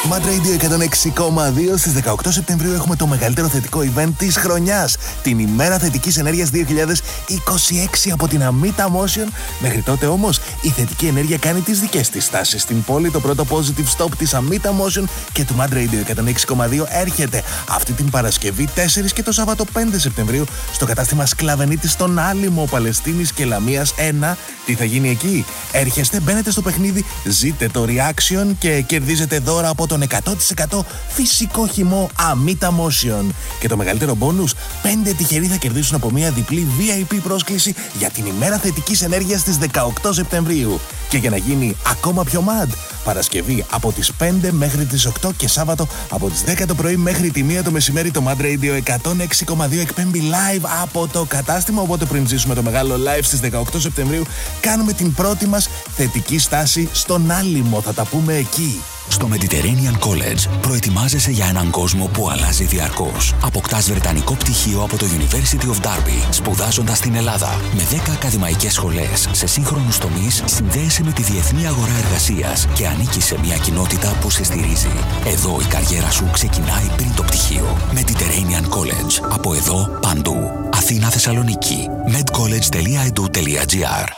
Mad Radio 106,2. Στις 18 Σεπτεμβρίου έχουμε το μεγαλύτερο θετικό event της χρονιάς. Την ημέρα θετικής ενέργειας 2026 από την Amita Motion. Μέχρι τότε όμως η θετική ενέργεια κάνει τις δικές της στάσεις. Στην πόλη το πρώτο positive stop της Amita Motion και του Mad Radio 106,2 έρχεται αυτή την Παρασκευή 4 και το Σάββατο 5 Σεπτεμβρίου στο κατάστημα Σκλαβενίτης στον Άλυμο Παλαιστίνης και Λαμίας 1. Τι θα γίνει εκεί? Έρχεστε, μπαίνετε στο παιχνίδι, ζείτε το reaction και κερδίζετε δώρα από τον 100% φυσικό χυμό Amita Motion. Και το μεγαλύτερο μπόνους, 5 τυχεροί θα κερδίσουν από μια διπλή VIP πρόσκληση για την ημέρα θετικής ενέργειας στις 18 Σεπτεμβρίου. Και για να γίνει ακόμα πιο mad, Παρασκευή από τις 5 μέχρι τις 8 και Σάββατο από τις 10 το πρωί μέχρι τη 1 το μεσημέρι το Mad Radio 106,2 εκπέμπει live από το κατάστημα. Οπότε πριν ζήσουμε το μεγάλο live στις 18 Σεπτεμβρίου κάνουμε την πρώτη μας θετική στάση στον Άλυμο. Θα τα πούμε εκεί. Στο Mediterranean College προετοιμάζεσαι για έναν κόσμο που αλλάζει διαρκώς. Αποκτάς βρετανικό πτυχίο από το University of Derby, σπουδάζοντας στην Ελλάδα. Με 10 ακαδημαϊκές σχολές σε σύγχρονους τομείς, συνδέεσαι με τη διεθνή αγορά εργασίας και ανήκεις σε μια κοινότητα που σε στηρίζει. Εδώ η καριέρα σου ξεκινάει πριν το πτυχίο. Mediterranean College. Από εδώ, παντού. Αθήνα, Θεσσαλονίκη. medcollege.edu.gr.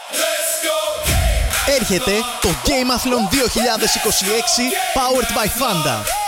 Έρχεται το Gameathlon 2026 Powered by Fanta.